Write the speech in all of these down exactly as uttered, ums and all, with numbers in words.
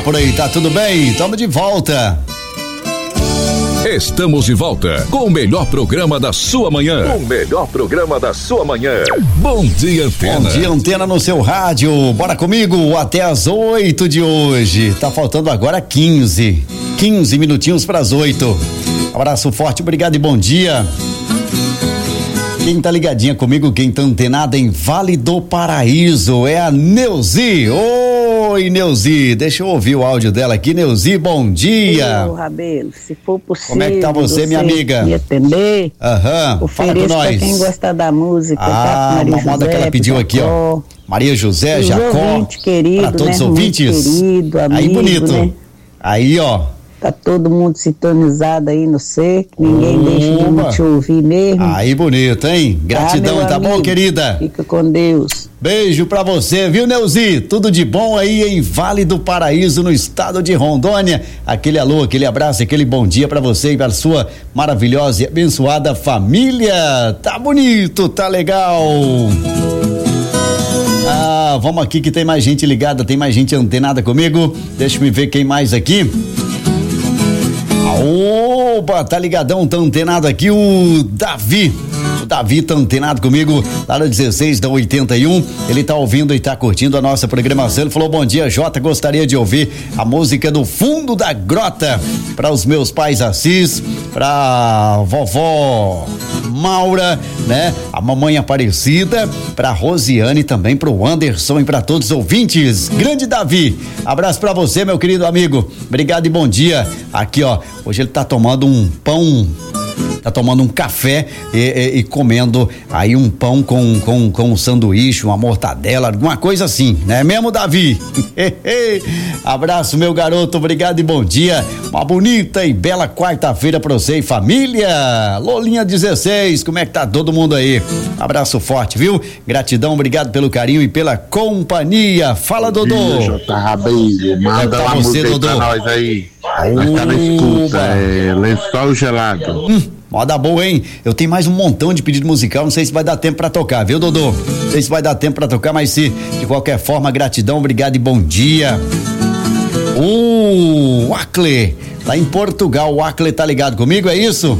por aí, tá tudo bem? Tamo de volta. Estamos de volta com o melhor programa da sua manhã. O melhor programa da sua manhã. Bom dia, Antena. Bom dia, Antena no seu rádio. Bora comigo até as oito de hoje. Tá faltando agora quinze. quinze minutinhos para as oito. Abraço forte, obrigado e bom dia. Quem tá ligadinha comigo, quem tá antenado em Vale do Paraíso é a Neuzi. Oi, Neuzi, deixa eu ouvir o áudio dela aqui. Neuzi, bom dia. Ô, Rabelo, se for possível. Como é que tá você, minha amiga? Me atender. Aham, uhum. Fala com nós. Pra quem gosta da música, ah, tá? Maria uma moda que ela pediu aqui, ó. Maria José, os Jacó. Ouvinte, querido, pra todos né? os ouvintes. Querido, amigo, aí, bonito. Né? Aí, ó. Tá todo mundo sintonizado aí no C, que ninguém Oba. deixa de não te ouvir mesmo. Aí, bonito, hein? Gratidão, tá, tá bom, querida? Fica com Deus. Beijo pra você, viu, Neuzi? Tudo de bom aí em Vale do Paraíso, no estado de Rondônia. Aquele alô, aquele abraço, aquele bom dia pra você e pra sua maravilhosa e abençoada família. Tá bonito, tá legal. Ah, vamos aqui que tem mais gente ligada, tem mais gente antenada comigo. Deixa eu ver quem mais aqui. Opa, tá ligadão, tá antenado aqui o Davi. O Davi tá antenado comigo lá no dezesseis da oitenta e um. Ele tá ouvindo e tá curtindo a nossa programação. Ele falou: bom dia, Jota. Gostaria de ouvir a música do Fundo da Grota para os meus pais Assis, pra vovó Maura, né? A mamãe Aparecida, pra Rosiane também, pro Anderson e pra todos os ouvintes. Grande Davi, abraço pra você, meu querido amigo. Obrigado e bom dia. Aqui, ó, hoje ele tá tomando um pão, tá tomando um café e, e, e comendo aí um pão com, com, com um sanduíche, uma mortadela, alguma coisa assim, né mesmo, Davi? Abraço, meu garoto, obrigado e bom dia. Uma bonita e bela quarta-feira pra você e família. Lolinha dezesseis, como é que tá todo mundo aí? Abraço forte, viu? Gratidão, obrigado pelo carinho e pela companhia. Fala, Dodô. Jota Rabelo, manda lá você, música Dodô. pra nós aí. Nós tá na escuta, é Lençol Gelado. Hum, moda boa, hein? Eu tenho mais um montão de pedido musical, não sei se vai dar tempo pra tocar, viu, Dodô? Não sei se vai dar tempo pra tocar, mas se de qualquer forma, gratidão, obrigado e bom dia. O uh, Acle, lá em Portugal, o Acle tá ligado comigo, é isso?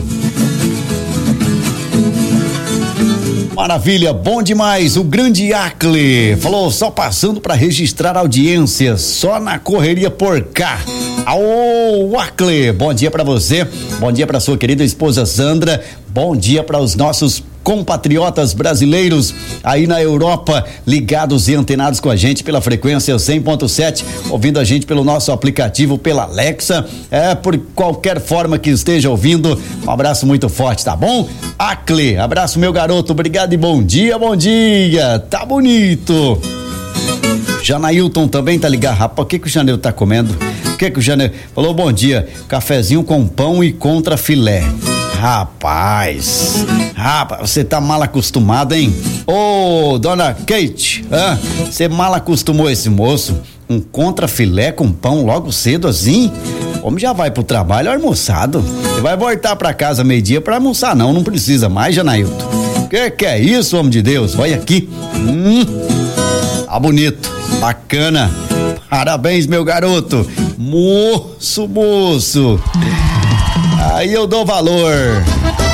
Maravilha, bom demais, o grande Acle falou, só passando para registrar audiência, só na correria por cá. Ô, Acle, bom dia para você, bom dia para sua querida esposa Sandra, bom dia para os nossos compatriotas brasileiros aí na Europa, ligados e antenados com a gente pela frequência cem ponto sete, ouvindo a gente pelo nosso aplicativo, pela Alexa, é, por qualquer forma que esteja ouvindo, um abraço muito forte, tá bom? Acle, abraço meu garoto, obrigado e bom dia, bom dia, tá bonito. Janailton também tá ligado, rapaz, o que que o Janeu tá comendo? O que que o Janeu falou? Bom dia, cafezinho com pão e contra filé. Rapaz, rapaz, você tá mal acostumado, hein? Ô, oh, dona Kate, você mal acostumou esse moço? Um contra filé com pão logo cedo assim? O homem já vai pro trabalho almoçado. Você vai voltar pra casa meio-dia pra almoçar, não, não precisa mais, Janailton. Que que é isso, homem de Deus? Olha aqui. Hum, tá bonito, bacana. Parabéns, meu garoto. Moço, moço. Aí eu dou valor.